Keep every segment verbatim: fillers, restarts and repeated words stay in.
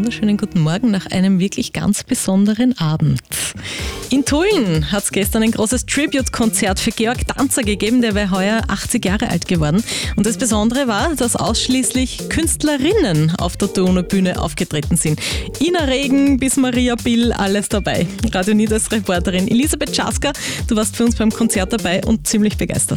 wunderschönen guten Morgen nach einem wirklich ganz besonderen Abend. In Tulln hat es gestern ein großes Tribute-Konzert für Georg Danzer gegeben, der wäre heuer achtzig Jahre alt geworden. Und das Besondere war, dass ausschließlich Künstlerinnen auf der Donaubühne aufgetreten sind. Ina Regen bis Maria Bill, alles dabei. Radio Niederösterreich-Reporterin Elisabeth Schaska, du warst für uns beim Konzert dabei und ziemlich begeistert.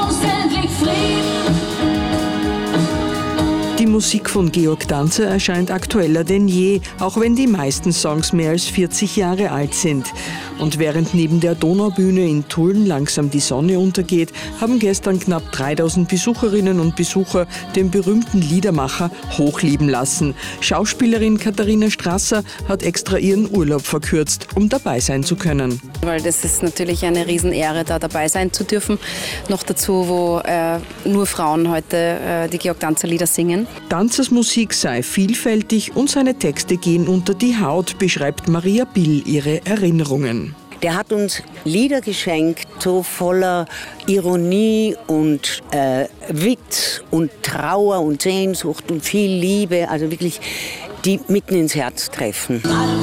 Die Musik von Georg Danzer erscheint aktueller denn je, auch wenn die meisten Songs mehr als vierzig Jahre alt sind. Und während neben der Donaubühne in Tulln langsam die Sonne untergeht, haben gestern knapp dreitausend Besucherinnen und Besucher den berühmten Liedermacher hochleben lassen. Schauspielerin Katharina Strasser hat extra ihren Urlaub verkürzt, um dabei sein zu können. Weil das ist natürlich eine Riesenehre, da dabei sein zu dürfen. Noch dazu, wo äh, nur Frauen heute äh, die Georg Danzer Lieder singen. Danzers Musik sei vielfältig und seine Texte gehen unter die Haut, beschreibt Maria Bill ihre Erinnerungen. Der hat uns Lieder geschenkt, so voller Ironie und äh, Witz und Trauer und Sehnsucht und viel Liebe, also wirklich, die mitten ins Herz treffen.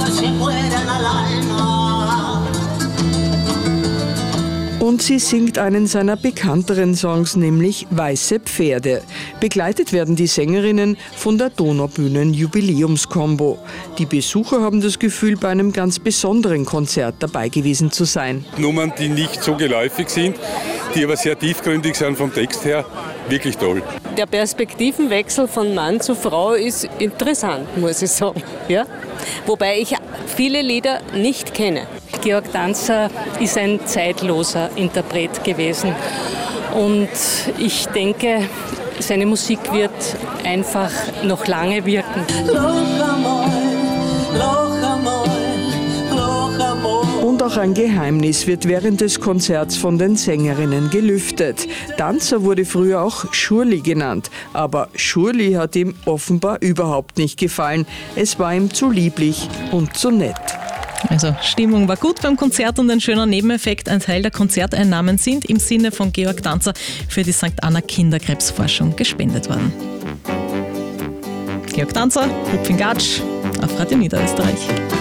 Und sie singt einen seiner bekannteren Songs, nämlich Weiße Pferde. Begleitet werden die Sängerinnen von der Donaubühnen-Jubiläumskombo. Die Besucher haben das Gefühl, bei einem ganz besonderen Konzert dabei gewesen zu sein. Nummern, die nicht so geläufig sind, die aber sehr tiefgründig sind vom Text her, wirklich toll. Der Perspektivenwechsel von Mann zu Frau ist interessant, muss ich sagen. Ja? Wobei ich viele Lieder nicht kenne. Georg Danzer ist ein zeitloser Interpret gewesen und ich denke, seine Musik wird einfach noch lange wirken. Und auch ein Geheimnis wird während des Konzerts von den Sängerinnen gelüftet. Danzer wurde früher auch Schurli genannt, aber Schurli hat ihm offenbar überhaupt nicht gefallen. Es war ihm zu lieblich und zu nett. Also Stimmung war gut beim Konzert und ein schöner Nebeneffekt, ein Teil der Konzerteinnahmen sind im Sinne von Georg Danzer für die Sankt Anna Kinderkrebsforschung gespendet worden. Georg Danzer, Hupf in Gatsch auf Radio Niederösterreich.